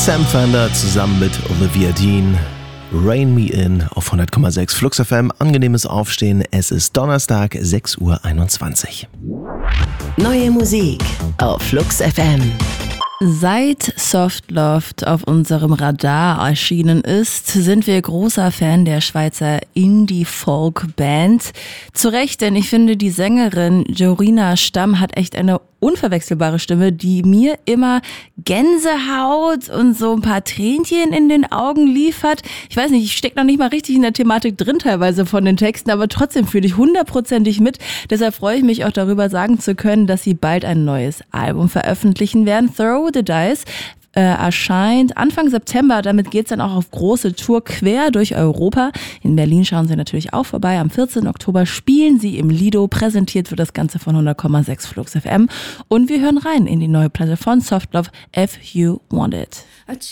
Sam Fender zusammen mit Olivia Dean. Rain Me In auf 100,6 Flux FM. Angenehmes Aufstehen. Es ist Donnerstag, 6:21 Uhr. Neue Musik auf Flux FM. Seit Soft Love auf unserem Radar erschienen ist, sind wir großer Fan der Schweizer Indie-Folk-Band. Zu Recht, denn ich finde, die Sängerin Jorina Stamm hat echt eine unverwechselbare Stimme, die mir immer Gänsehaut und so ein paar Tränchen in den Augen liefert. Ich weiß nicht, ich stecke noch nicht mal richtig in der Thematik drin teilweise von den Texten, aber trotzdem fühle ich 100%ig mit. Deshalb freue ich mich auch darüber sagen zu können, dass sie bald ein neues Album veröffentlichen werden. Throw the Dice erscheint Anfang September. Damit geht's dann auch auf große Tour quer durch Europa. In Berlin schauen sie natürlich auch vorbei. Am 14. Oktober spielen sie im Lido. Präsentiert wird das Ganze von 100,6 Flux FM. Und wir hören rein in die neue Platte von Soft Love, If You Want It.